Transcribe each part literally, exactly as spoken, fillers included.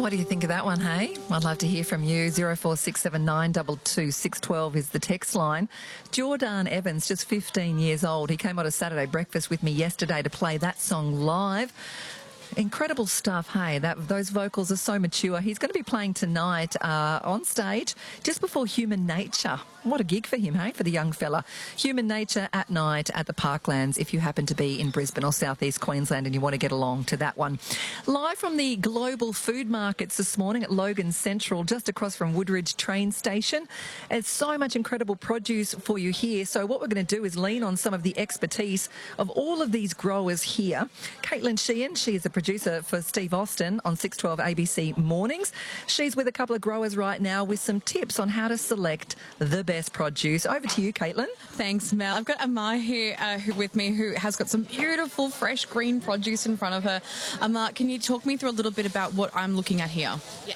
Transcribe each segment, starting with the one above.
What do you think of that one, hey? I'd love to hear from you. zero four six seven nine two two six one two is the text line. Jordan Evans, just fifteen years old. He came on a Saturday breakfast with me yesterday to play that song live. Incredible stuff, hey. That those vocals are so mature. He's going to be playing tonight uh, on stage just before Human Nature. What a gig for him, hey, for the young fella. Human Nature at night at the Parklands if you happen to be in Brisbane or southeast Queensland and you want to get along to that one. Live from the Global Food Markets this morning at Logan Central, just across from Woodridge train station. There's so much incredible produce for you here. So what we're going to do is lean on some of the expertise of all of these growers here. Caitlin Sheehan, she is a producer for Steve Austin on six twelve A B C Mornings. She's with a couple of growers right now with some tips on how to select the best produce. Over to you, Caitlin. Thanks, Mel. I've got Amar here uh, who, with me who has got some beautiful, fresh green produce in front of her. Amar, can you talk me through a little bit about what I'm looking at here? Yeah.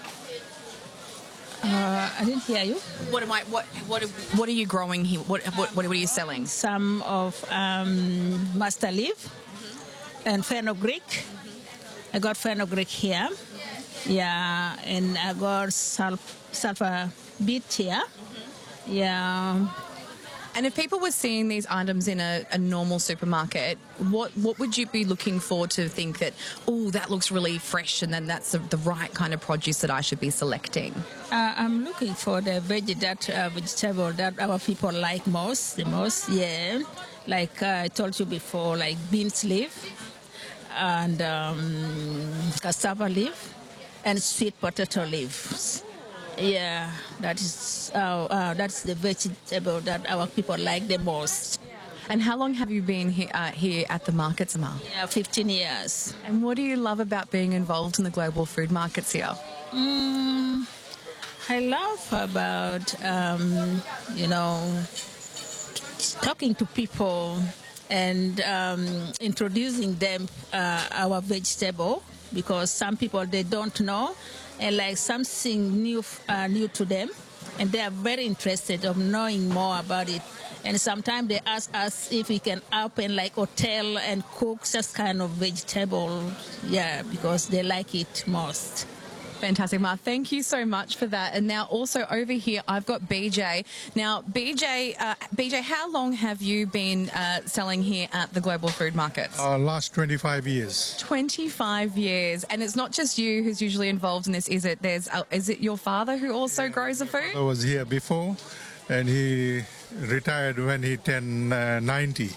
Uh, I didn't hear you. What am I? What what what are you growing here? What what what are you selling? Some of um, master leaf mm-hmm. and fenugreek. Mm-hmm. I got fenugreek here. Mm-hmm. Yeah, and I got sulf- sulfur beet here. Mm-hmm. Yeah. And if people were seeing these items in a, a normal supermarket, what what would you be looking for to think that, oh, that looks really fresh and then that's the, the right kind of produce that I should be selecting? Uh, I'm looking for the veg that uh, vegetable that our people like most, the most, yeah. Like uh, I told you before, like beans leaf and um, cassava leaf and sweet potato leaves. Yeah, that is uh, uh, that's the vegetable that our people like the most. And how long have you been here, uh, here at the markets, Amar? Yeah, fifteen years. And what do you love about being involved in the global food markets here? Mm, I love about, um, you know, talking to people and um, introducing them uh, our vegetable, because some people, they don't know, and like something new uh, new to them, and they are very interested of knowing more about it. And sometimes they ask us if we can open like hotel and cook such kind of vegetable, yeah, because they like it most. Fantastic, Ma. Thank you so much for that. And now also over here, I've got B J. Now, B J, uh, B J, how long have you been uh, selling here at the Global Food Markets? Uh, last twenty-five years. twenty-five years. And it's not just you who's usually involved in this, is it? There's, uh, is it your father who also yeah. grows the food? I was here before, and he retired when he turned uh, ninety.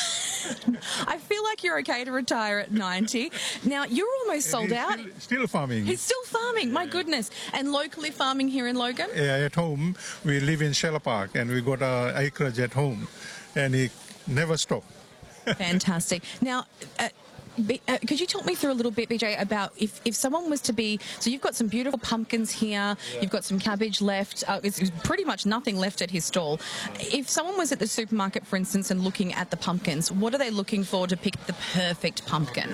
I feel like you're okay to retire at ninety. Now, you're almost sold He's out. Still, still farming. He's still farming, my goodness. And locally farming here in Logan? Yeah, at home. We live in Sheller Park and we got our acreage at home. And he never stopped. Fantastic. Now, uh, B, uh, could you talk me through a little bit, B J, about if, if someone was to be... So you've got some beautiful pumpkins here, yeah. You've got some cabbage left, uh, it's, it's pretty much nothing left at his stall. If someone was at the supermarket, for instance, and looking at the pumpkins, what are they looking for to pick the perfect pumpkin?